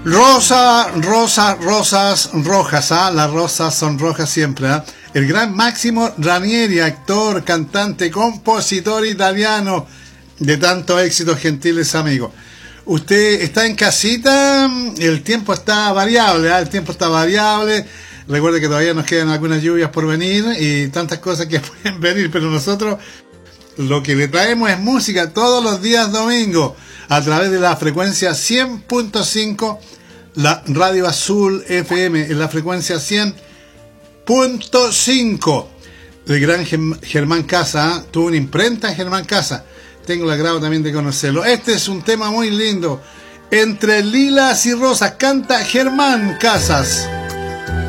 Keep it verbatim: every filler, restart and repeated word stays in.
Rosa, rosa, rosas rojas, ¿ah? Las rosas son rojas siempre, ¿ah? El gran Máximo Ranieri, actor, cantante, compositor italiano de tantos éxitos, gentiles amigos. Usted está en casita, el tiempo está variable, ¿ah? El tiempo está variable. Recuerde que todavía nos quedan algunas lluvias por venir y tantas cosas que pueden venir, pero nosotros lo que le traemos es música todos los días domingos a través de la frecuencia cien punto cinco, la Radio Azul F M en la frecuencia cien punto cinco. El gran Germán Casa, ¿eh? Tuvo una imprenta Germán Casa, tengo el agrado también de conocerlo. Este es un tema muy lindo, Entre lilas y rosas, canta Germán Casas.